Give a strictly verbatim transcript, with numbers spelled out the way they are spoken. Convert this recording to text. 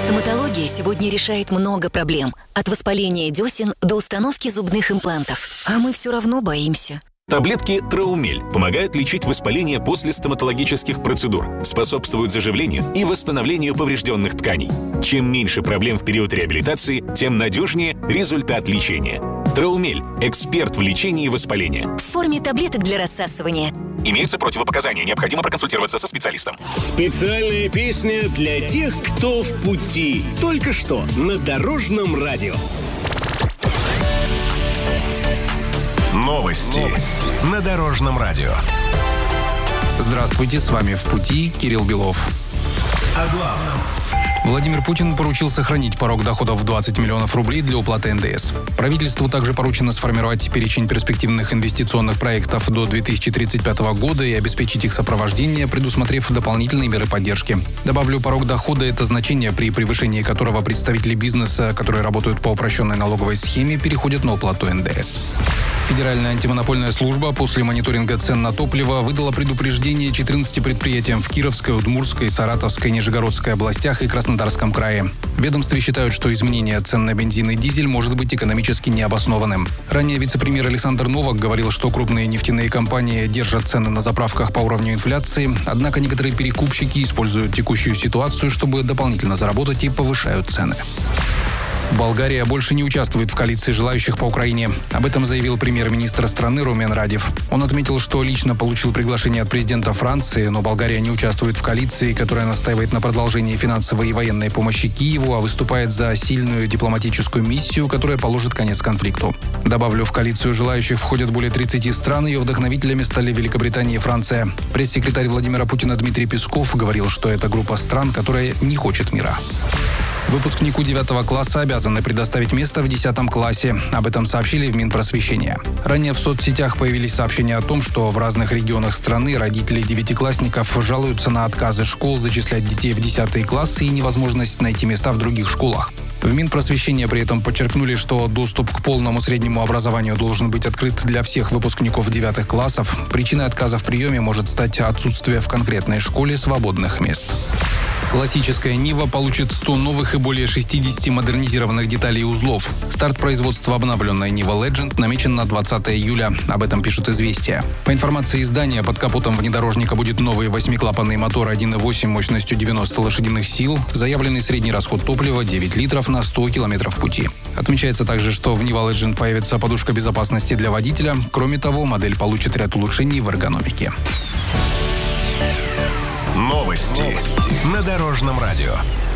Стоматология сегодня решает много проблем. От воспаления десен до установки зубных имплантов. А мы все равно боимся. Таблетки Траумель помогают лечить воспаление после стоматологических процедур, способствуют заживлению и восстановлению поврежденных тканей. Чем меньше проблем в период реабилитации, тем надежнее результат лечения. Траумель – эксперт в лечении воспаления. В форме таблеток для рассасывания. Имеются противопоказания, необходимо проконсультироваться со специалистом. Специальная песня для тех, кто в пути. Только что на Дорожном радио. Новости, Новости на Дорожном радио. Здравствуйте, с вами «В пути» Кирилл Белов. О главном. Владимир Путин поручил сохранить порог доходов в двадцать миллионов рублей для уплаты эн дэ эс. Правительству также поручено сформировать перечень перспективных инвестиционных проектов до две тысячи тридцать пятого года и обеспечить их сопровождение, предусмотрев дополнительные меры поддержки. Добавлю, порог дохода – это значение, при превышении которого представители бизнеса, которые работают по упрощенной налоговой схеме, переходят на уплату эн дэ эс. Федеральная антимонопольная служба после мониторинга цен на топливо выдала предупреждение четырнадцати предприятиям в Кировской, Удмуртской, Саратовской, Нижегородской областях и Краснодарском крае. В ведомстве считают, что изменение цен на бензин и дизель может быть экономически необоснованным. Ранее вице-премьер Александр Новак говорил, что крупные нефтяные компании держат цены на заправках по уровню инфляции, однако некоторые перекупщики используют текущую ситуацию, чтобы дополнительно заработать, и повышают цены. Болгария больше не участвует в коалиции желающих по Украине. Об этом заявил премьер-министр страны Румен Радев. Он отметил, что лично получил приглашение от президента Франции, но Болгария не участвует в коалиции, которая настаивает на продолжении финансовой и военной помощи Киеву, а выступает за сильную дипломатическую миссию, которая положит конец конфликту. Добавлю, в коалицию желающих входят более тридцати стран, ее вдохновителями стали Великобритания и Франция. Пресс-секретарь Владимира Путина Дмитрий Песков говорил, что это группа стран, которая не хочет мира. Выпускнику девятого класса обязаны предоставить место в десятом классе. Об этом сообщили в Минпросвещения. Ранее в соцсетях появились сообщения о том, что в разных регионах страны родители девятиклассников жалуются на отказы школ зачислять детей в десятые классы и невозможность найти места в других школах. В Минпросвещения при этом подчеркнули, что доступ к полному среднему образованию должен быть открыт для всех выпускников девятых классов. Причиной отказа в приеме может стать отсутствие в конкретной школе свободных мест. Классическая Нива получит сто новых и более шестидесяти модернизированных деталей и узлов. Старт производства обновленной Нива Legend намечен на двадцатое июля. Об этом пишут «Известия». По информации издания, под капотом внедорожника будет новый восьмиклапанный мотор один и восемь мощностью девяносто лошадиных сил, заявленный средний расход топлива девять литров на сто километров пути. Отмечается также, что в Нива Legend появится подушка безопасности для водителя. Кроме того, модель получит ряд улучшений в эргономике. Новости на Дорожном радио.